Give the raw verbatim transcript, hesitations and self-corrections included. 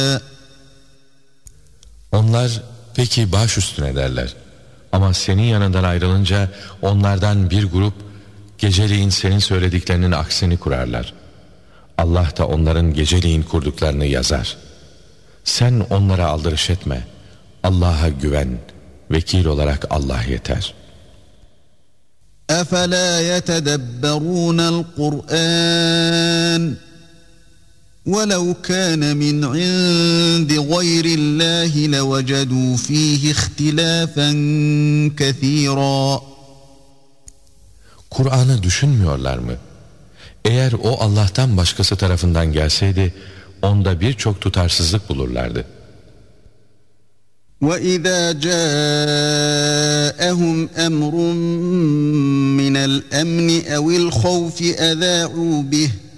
Onlar peki baş üstüne derler. Ama senin yanından ayrılınca onlardan bir grup geceleyin senin söylediklerinin aksini kurarlar. Allah da onların geceleyin kurduklarını yazar. Sen onlara aldırış etme. Allah'a güven. Vekil olarak Allah yeter. أَفَلَا يَتَدَبَّرُونَ الْقُرْآنَ وَلَوْ كَانَ مِنْ عِنْدِ غَيْرِ اللّٰهِ لَوَجَدُوا ف۪يهِ اخْتِلَافًا كَثِيرًا. Kur'an'ı düşünmüyorlar mı? Eğer o Allah'tan başkası tarafından gelseydi, onda birçok tutarsızlık bulurlardı. وَإِذَا جَاءَهُمْ أَمْرٌ مِّنَ الْأَمْنِ أَوِ الْخَوْفِ أَذَاعُوا بِهِ